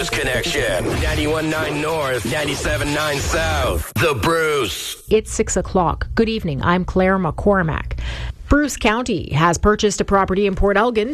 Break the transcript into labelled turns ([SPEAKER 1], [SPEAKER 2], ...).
[SPEAKER 1] News Connection. 91.9 North, 97.9 South. The Bruce.
[SPEAKER 2] It's 6 o'clock. Good evening. I'm Claire McCormack. Bruce County has purchased a property in Port Elgin